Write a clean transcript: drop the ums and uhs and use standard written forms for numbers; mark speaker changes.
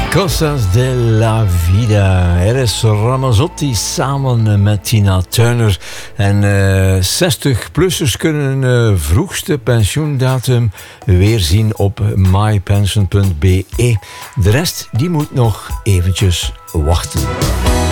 Speaker 1: Cosas de la vida. Er is Ramazzotti samen met Tina Turner. En 60-plussers kunnen vroegste pensioendatum weerzien op mypension.be. De rest die moet nog eventjes wachten.